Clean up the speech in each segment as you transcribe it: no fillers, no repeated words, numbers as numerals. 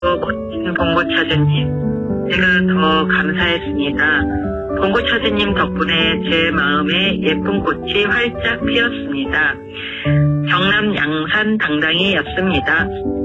멋진 봉고차주님, 제가 더 감사했습니다. 봉고차주님 덕분에 제 마음에 예쁜 꽃이 활짝 피었습니다. 경남 양산 당당이였습니다.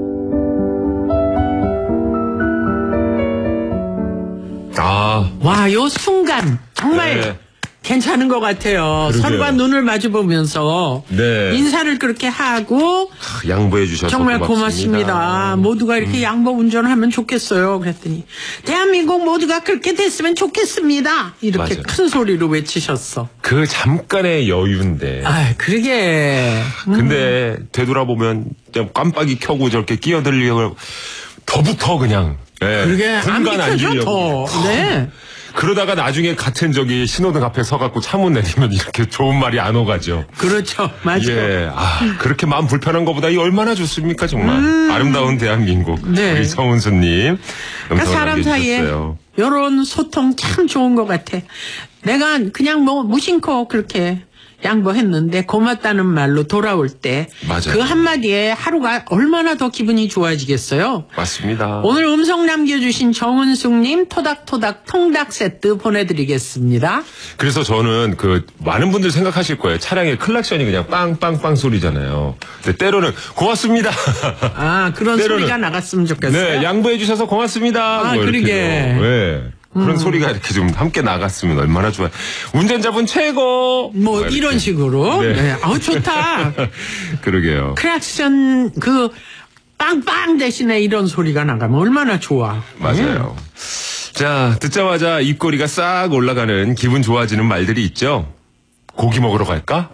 와, 요 순간 정말 네. 괜찮은 것 같아요. 그러게요. 서로가 눈을 마주 보면서 네. 인사를 그렇게 하고 양보해 주셔서 정말 고맙습니다. 모두가 이렇게 양보 운전하면 좋겠어요. 그랬더니 대한민국 모두가 그렇게 됐으면 좋겠습니다. 이렇게 맞아요. 큰 소리로 외치셨어. 그 잠깐의 여유인데. 아, 그러게. 근데 되돌아보면 그냥 깜빡이 켜고 저렇게 끼어들려고 더부터 그냥. 예, 그러게 안 공간 안 비켜줘 주려고. 더. 네. 그러다가 나중에 같은 저기 신호등 앞에 서갖고 차문 내리면 이렇게 좋은 말이 안 오가죠. 그렇죠. 맞아요. 예, 그렇게 마음 불편한 것보다 이 얼마나 좋습니까, 정말. 아름다운 대한민국. 네. 우리 서은수님. 그러니까 사람 사이에 이런 소통 참 좋은 것 같아. 내가 그냥 뭐 무심코 그렇게 양보했는데 고맙다는 말로 돌아올 때 맞아요. 그 한마디에 하루가 얼마나 더 기분이 좋아지겠어요. 맞습니다. 오늘 음성 남겨주신 정은숙님 토닥토닥 통닭 세트 보내드리겠습니다. 그래서 저는 많은 분들 생각하실 거예요. 차량의 클락션이 그냥 빵빵빵 소리잖아요. 근데 때로는 고맙습니다. 아, 그런 때로는, 소리가 나갔으면 좋겠어요. 네, 양보해 주셔서 고맙습니다. 아, 뭐 그러게. 이렇게요. 네. 그런 소리가 이렇게 좀 함께 나갔으면 얼마나 좋아요. 운전자분 최고! 뭐 이렇게. 이런 식으로. 네. 네. 아우 좋다. 그러게요. 클락션 빵빵 대신에 이런 소리가 나가면 얼마나 좋아. 맞아요. 자, 듣자마자 입꼬리가 싹 올라가는 기분 좋아지는 말들이 있죠. 고기 먹으러 갈까?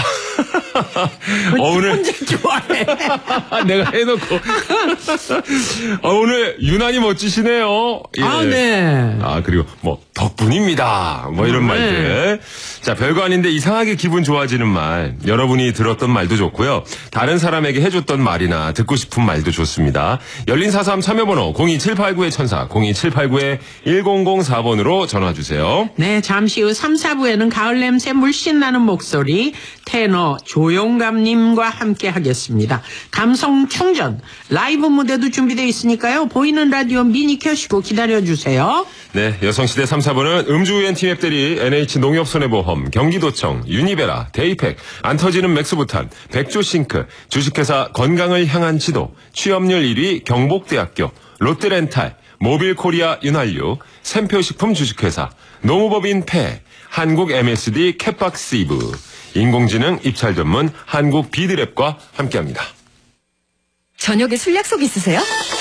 오늘 혼자 좋아해. 내가 해놓고 오늘 유난히 멋지시네요. 예. 아, 네. 그리고 뭐 덕분입니다. 뭐 이런 네. 말들. 자, 별거 아닌데 이상하게 기분 좋아지는 말. 여러분이 들었던 말도 좋고요. 다른 사람에게 해줬던 말이나 듣고 싶은 말도 좋습니다. 열린 4.3 참여번호 02789-1004 02789-1004번으로 전화주세요. 네, 잠시 후 3, 4부에는 가을 냄새 물씬 나는 목소리 테너 조용감님과 함께 하겠습니다. 감성 충전 라이브 무대도 준비되어 있으니까요. 보이는 라디오 미니 켜시고 기다려주세요. 네, 여성시대 3, 4부는 음주우연 팀앱들이 NH농협손해보험, 경기도청, 유니베라, 데이팩, 안 터지는 맥스부탄, 백조싱크, 주식회사 건강을 향한 지도, 취업률 1위 경복대학교, 롯데렌탈, 모빌코리아 윤활유, 샘표식품 주식회사, 노무법인 폐, 한국 MSD 캣박스이브, 인공지능 입찰 전문 한국 비드랩과 함께합니다. 저녁에 술 약속 있으세요?